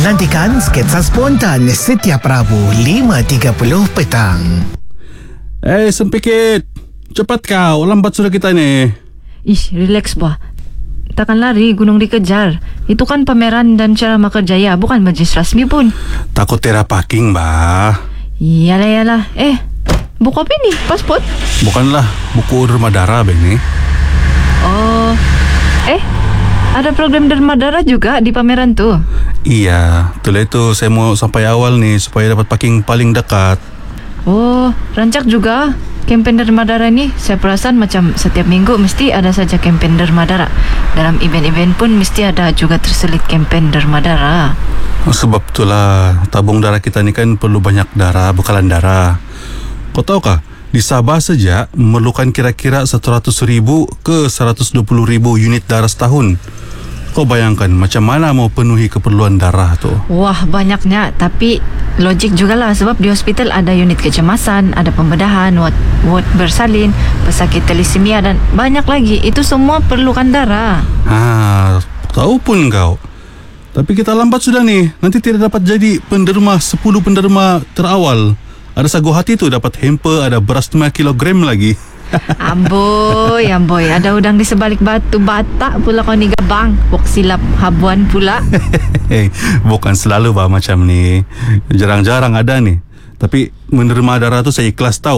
Nantikan sketsa spontan setiap Rabu 5.30 petang. Sempikit. Cepat kau, lambat sudah kita ni. Ish, relax bah. Takkan lari gunung dikejar. Itu kan pameran dan ceramah kerjaya, bukan majlis rasmi pun. Takut tera parking, bah. Yalah. Buku apa ni? Pasport? Bukanlah buku derma darah, Benny. Oh, ada program derma darah juga di pameran tu. Iya, itulah itu saya mau sampai awal nih supaya dapat parking paling dekat. Oh, rancak juga kempen derma darah ni. Saya perasan macam setiap minggu mesti ada saja kempen derma darah. Dalam event-event pun mesti ada juga terselit kempen derma darah. Sebab itulah tabung darah kita ni kan perlu banyak darah, bekalan darah. Kau tahu kah? Di Sabah saja memerlukan kira-kira 100,000 ke 120,000 unit darah setahun. Kau bayangkan macam mana mau penuhi keperluan darah tu? Wah, banyaknya. Tapi logik jugalah sebab di hospital ada unit kecemasan, ada pembedahan, ward bersalin, pesakit thalassemia dan banyak lagi. Itu semua perlukan darah. Tahu pun kau. Tapi kita lambat sudah nih. Nanti tidak dapat jadi penderma 10 penderma terawal. Ada sagu hati tu dapat hamper, ada beras 5 kilogram lagi. Amboi. Ada udang di sebalik batu batak pula kau ni gabang. Wok silap habuan pula. Bukan selalu bah macam ni. Jarang-jarang ada nih. Tapi menerima darah tu saya ikhlas tahu.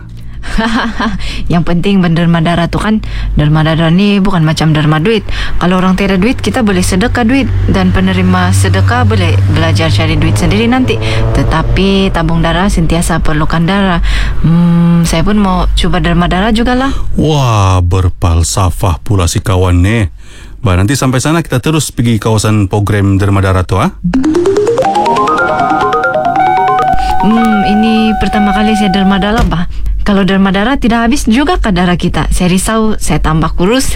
Yang penting derma darah tu kan, derma darah ni bukan macam derma duit. Kalau orang tiada duit, kita boleh sedekah duit. Dan penerima sedekah boleh belajar cari duit sendiri nanti. Tetapi tabung darah sentiasa perlukan darah. Saya pun mau cuba derma darah jugalah. Wah, berfalsafah pula si kawan ni. Nanti sampai sana kita terus pergi kawasan program derma darah tu. Ini pertama kali saya derma darah bah. Kalau derma darah tidak habis juga ke darah kita. Saya risau saya tambah kurus.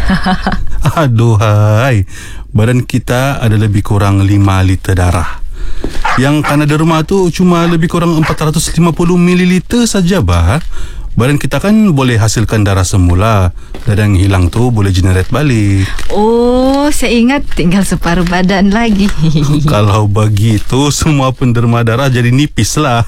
Aduhai, badan kita ada lebih kurang 5 liter darah. Yang karena derma tu cuma lebih kurang 450 mililiter saja bah. Badan kita kan boleh hasilkan darah semula. Dan yang hilang tu boleh generate balik. Oh, saya ingat tinggal separuh badan lagi. Kalau begitu semua penderma darah jadi nipis lah.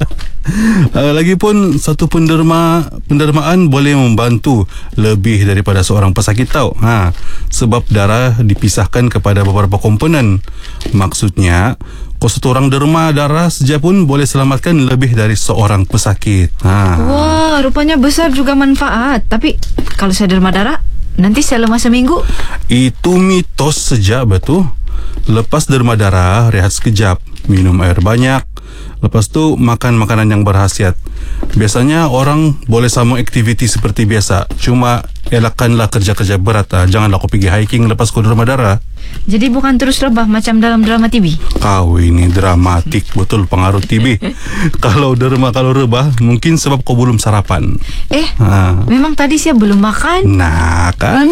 Lagipun satu pendermaan boleh membantu lebih daripada seorang pesakit tahu. Sebab darah dipisahkan kepada beberapa komponen. Maksudnya satu orang derma darah saja pun boleh selamatkan lebih dari seorang pesakit. Wah, rupanya besar juga manfaat. Tapi kalau saya derma darah, nanti saya lemah seminggu. Itu mitos saja, betul. Lepas derma darah, rehat sekejap, minum air banyak. Lepas tu makan makanan yang berkhasiat. Biasanya orang boleh sambung aktiviti seperti biasa. Cuma elakkanlah kerja-kerja berat. Janganlah kau pergi hiking lepas kau derma darah. Jadi bukan terus rebah macam dalam drama TV. Kau ini dramatik betul pengaruh TV. Kalau rebah mungkin sebab kau belum sarapan. Memang tadi saya belum makan. Nah kan,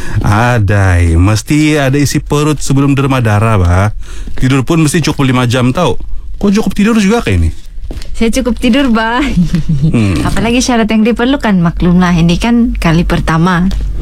mesti ada isi perut sebelum derma darah bah. Tidur pun mesti cukup 5 jam tau. Kau cukup tidur juga kayak ini? Saya cukup tidur bah. Apalagi syarat yang diperlukan, maklumlah ini kan kali pertama.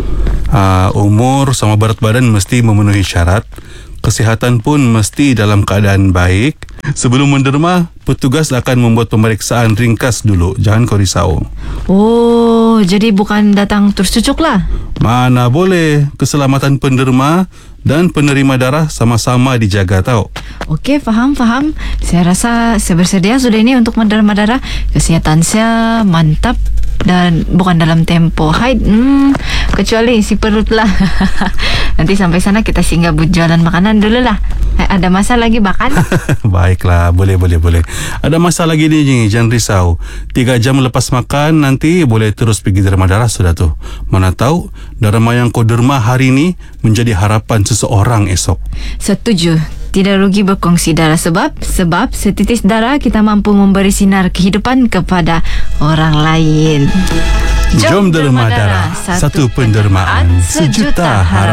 Umur sama berat badan mesti memenuhi syarat. Kesihatan pun mesti dalam keadaan baik. Sebelum menderma, petugas akan membuat pemeriksaan ringkas dulu. Jangan kau risau. Oh, jadi bukan datang terus cucuk lah? Mana boleh. Keselamatan penderma dan penerima darah sama-sama dijaga tau. Okey, faham. Saya rasa saya bersedia sudah ini untuk menderma darah. Kesihatan saya mantap dan bukan dalam tempo haid. Kecuali isi perut lah. Nanti sampai sana kita singgah jualan makanan dulu lah. Ada masa lagi makan? Baiklah, boleh. Ada masa lagi ni, jangan risau. 3 jam lepas makan nanti boleh terus pergi derma darah sudah tu. Mana tahu derma yang kau derma hari ni menjadi harapan seseorang esok. Setuju. Tidak rugi berkongsi darah sebab setitis darah kita mampu memberi sinar kehidupan kepada orang lain. Jom derma darah, satu pendermaan, sejuta harapan.